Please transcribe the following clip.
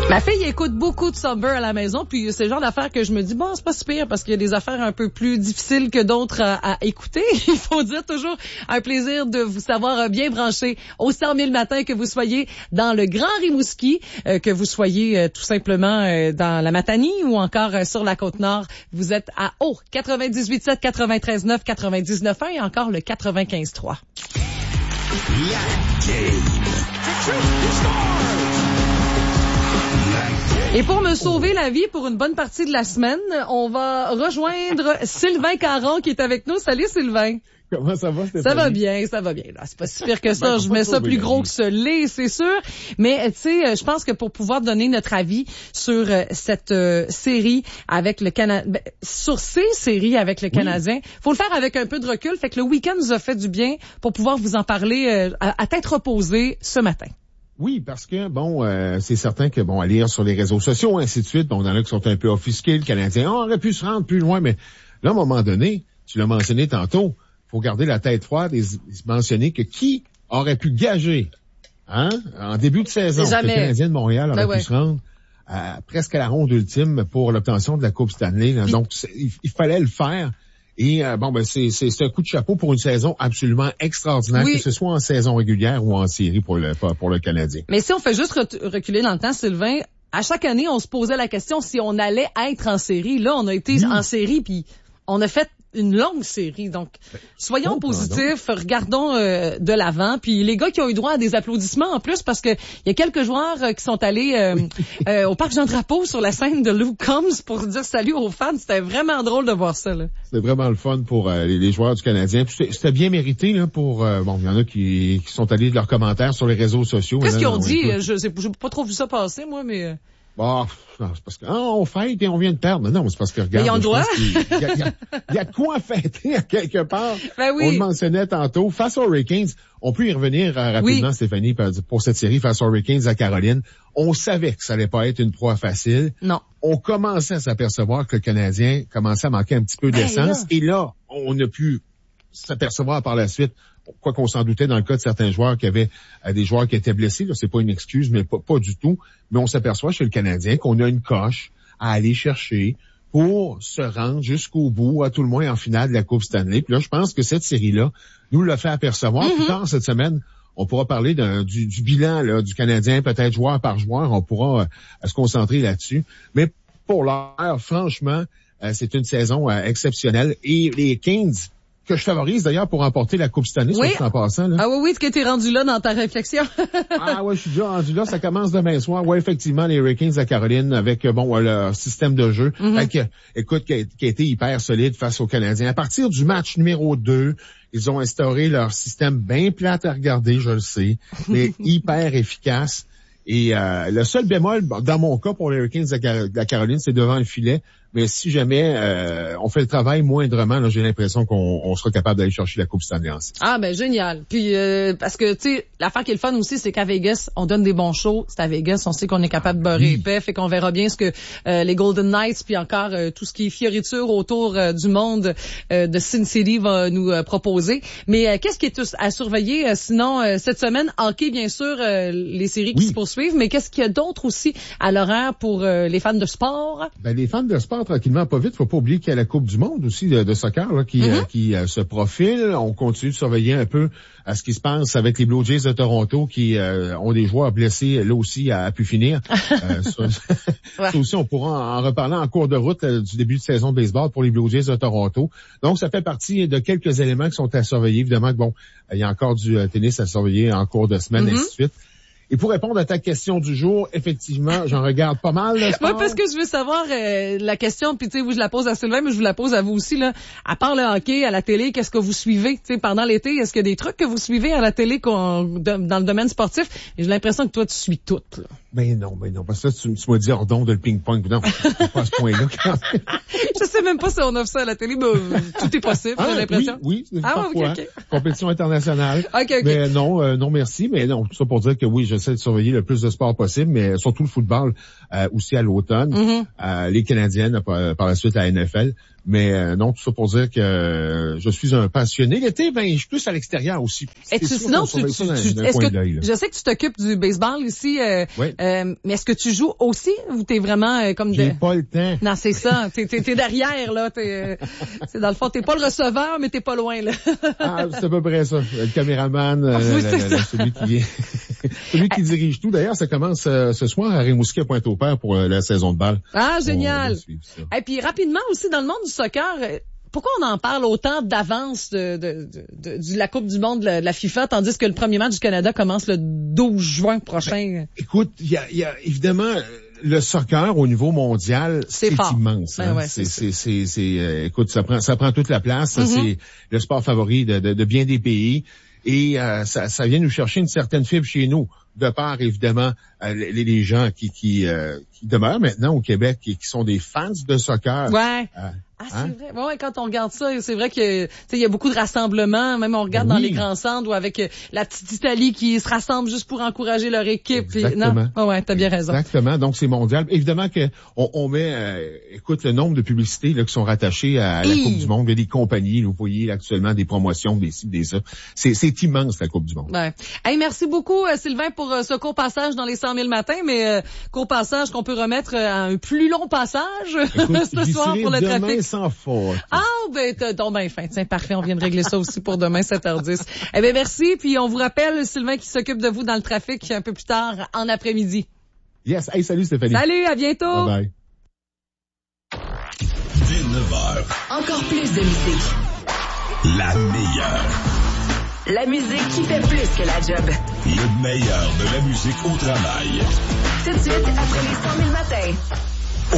Ma fille écoute beaucoup de Summer à la maison, puis c'est le genre d'affaires que je me dis, bon, c'est pas si pire, parce qu'il y a des affaires un peu plus difficiles que d'autres à écouter. Il faut dire toujours un plaisir de vous savoir bien branché au 100 000 matin, que vous soyez dans le Grand Rimouski, que vous soyez tout simplement dans la Matanie ou encore sur la Côte-Nord. Vous êtes à 98.7, 93.9, 99.1 et encore le 95.3. La game. Et pour me sauver la vie pour une bonne partie de la semaine, on va rejoindre Sylvain Caron qui est avec nous. Salut Sylvain. Comment ça va, Stéphanie? Ça va bien, ça va bien. Là, c'est pas si pire que ça. Je mets ça plus gros que ce lait, c'est sûr. Mais tu sais, je pense que pour pouvoir donner notre avis sur cette série avec le Canadien, sur ces séries avec le Canadien, faut le faire avec un peu de recul. Fait que le week-end nous a fait du bien pour pouvoir vous en parler à tête reposée ce matin. Oui, parce que, c'est certain que, à lire sur les réseaux sociaux, ainsi de suite, il y en a qui sont un peu offusqués, le Canadien, on aurait pu se rendre plus loin, mais là, à un moment donné, tu l'as mentionné tantôt, faut garder la tête froide et mentionner que qui aurait pu gager, en début de saison, que le Canadien de Montréal aurait pu se rendre presque à la ronde ultime pour l'obtention de la Coupe Stanley, là. Donc, il fallait le faire. Et c'est un coup de chapeau pour une saison absolument extraordinaire, que ce soit en saison régulière ou en série pour le Canadien. Mais si on fait juste reculer dans le temps, Sylvain, à chaque année, on se posait la question si on allait être en série. Là, on a été en série, puis on a fait une longue série. Donc, soyons positifs, regardons de l'avant. Puis les gars qui ont eu droit à des applaudissements en plus, parce que il y a quelques joueurs qui sont allés au Parc Jean-Drapeau sur la scène de Luke Combs pour dire salut aux fans. C'était vraiment drôle de voir ça, là. C'était vraiment le fun pour les joueurs du Canadien. Puis c'était bien mérité là pour il y en a qui sont allés de leurs commentaires sur les réseaux sociaux. Qu'est-ce qu'ils ont dit? J'ai pas trop vu ça passer, moi, mais... Bon, c'est parce que on fête et on vient de perdre. Non, c'est parce que regarde. Mais on doit. Il y a de quoi fêter à quelque part. Ben oui. On le mentionnait tantôt. Face aux Hurricanes, on peut y revenir rapidement, Stéphanie, pour cette série face aux Hurricanes à Caroline. On savait que ça allait pas être une proie facile. Non. On commençait à s'apercevoir que le Canadien commençait à manquer un petit peu d'essence. Et là, on a pu s'apercevoir par la suite, quoi qu'on s'en doutait dans le cas de certains joueurs qui avaient des joueurs qui étaient blessés, là, c'est pas une excuse, mais pas du tout. Mais on s'aperçoit chez le Canadien qu'on a une coche à aller chercher pour se rendre jusqu'au bout, à tout le moins en finale de la Coupe Stanley. Puis là, je pense que cette série-là nous l'a fait apercevoir. Plus tard cette semaine, on pourra parler du bilan là, du Canadien, peut-être joueur par joueur. On pourra se concentrer là-dessus. Mais pour l'heure, franchement, c'est une saison exceptionnelle. Et les Kings, que je favorise d'ailleurs pour remporter la Coupe Stanley, en passant. Là. Ah oui, est-ce que t'es rendu là dans ta réflexion? Ah ouais, je suis déjà rendu là. Ça commence demain soir. Ouais, effectivement, les Hurricanes à Caroline avec leur système de jeu, écoute, qui a été hyper solide face aux Canadiens. À partir du match numéro 2, ils ont instauré leur système bien plate à regarder, je le sais, mais hyper efficace. Et le seul bémol, dans mon cas, pour les Hurricanes de la Caroline, c'est devant le filet. Mais si jamais on fait le travail moindrement, là, j'ai l'impression qu'on sera capable d'aller chercher la Coupe Stanley. Ah ben génial. Puis parce que tu sais, l'affaire qui est le fun aussi, c'est qu'à Vegas, on donne des bons shows. C'est à Vegas, on sait qu'on est capable de beurrer épais, fait qu'on verra bien ce que les Golden Knights puis encore tout ce qui est fioriture autour du monde de Sin City va nous proposer. Mais qu'est-ce qui est à surveiller sinon cette semaine? Hockey, bien sûr, les séries qui se poursuivent, mais qu'est-ce qu'il y a d'autre aussi à l'horaire pour les fans de sport? Ben les fans de sport, tranquillement, pas vite. Faut pas oublier qu'il y a la Coupe du monde aussi de soccer là, qui se profile. On continue de surveiller un peu à ce qui se passe avec les Blue Jays de Toronto qui ont des joueurs blessés là aussi à pu finir. Ça aussi, on pourra en reparler en cours de route du début de saison de baseball pour les Blue Jays de Toronto. Donc, ça fait partie de quelques éléments qui sont à surveiller. Évidemment, il y a encore du tennis à surveiller en cours de semaine, ainsi de suite. Et pour répondre à ta question du jour, effectivement, j'en regarde pas mal. Moi, parce que je veux savoir la question, puis tu sais, je la pose à Sylvain, mais je vous la pose à vous aussi là. À part le hockey, à la télé, qu'est-ce que vous suivez? Tu sais, pendant l'été, est-ce qu'il y a des trucs que vous suivez à la télé dans le domaine sportif? Et j'ai l'impression que toi, tu suis tout. Là. Ben non, parce que tu m'as dit ordon de le ping-pong. Non, c'est pas à ce point-là. Je sais même pas si on offre ça à la télé, mais tout est possible, j'ai l'impression. Oui, parfois. Okay. Compétition internationale. Okay. Mais non, merci. Mais non, tout ça pour dire que oui, j'essaie de surveiller le plus de sport possible, mais surtout le football aussi à l'automne. Les Canadiennes par la suite à la NFL. Mais non, tout ça pour dire que je suis un passionné. L'été, je suis plus à l'extérieur aussi. Sinon, je sais que tu t'occupes du baseball ici, oui. Mais est-ce que tu joues aussi ou t'es vraiment J'ai pas le temps. Non, c'est ça. T'es derrière, là. C'est dans le fond, t'es pas le receveur, mais t'es pas loin, là. C'est à peu près ça. Le caméraman, celui qui dirige tout. D'ailleurs, ça commence ce soir à Rimouski à Pointe-au-Père pour la saison de balle. Ah, génial. Et puis rapidement aussi dans le monde du soccer, pourquoi on en parle autant d'avance de la Coupe du monde de la FIFA, tandis que le premier match du Canada commence le 12 juin prochain? Écoute, il y a évidemment le soccer au niveau mondial, c'est immense. Ben ouais, écoute, ça prend toute la place. Mm-hmm. C'est le sport favori de bien des pays. Et ça vient nous chercher une certaine fibre chez nous, de part évidemment les gens qui demeurent maintenant au Québec et qui sont des fans de soccer. Ouais. C'est vrai. Ouais, quand on regarde ça, c'est vrai que il y a beaucoup de rassemblements. Même on regarde dans les grands centres ou avec la petite Italie qui se rassemble juste pour encourager leur équipe. Exactement. Ouais, t'as bien raison. Exactement. Donc c'est mondial. Évidemment que on met, écoute, le nombre de publicités là qui sont rattachées à la Coupe du monde. Il y a des compagnies, là, vous voyez là, actuellement des promotions, des cibles, des ça. C'est immense la Coupe du monde. Ouais. Hey, merci beaucoup Sylvain pour ce court passage dans les 100 000 matins, mais court passage qu'on peut remettre à un plus long passage. Écoute, ce soir pour le trafic. Sans faute. T'as donc ben fin. Tiens, parfait, on vient de régler ça aussi pour demain, 7h10. Eh bien, merci. Puis on vous rappelle, Sylvain qui s'occupe de vous dans le trafic un peu plus tard en après-midi. Yes. Hey, salut Stéphanie. Salut, à bientôt. Bye bye. Dès 9h. Encore plus de musique. La meilleure. La musique qui fait plus que la job. Le meilleur de la musique au travail. Tout de suite, après les 100 000 matins.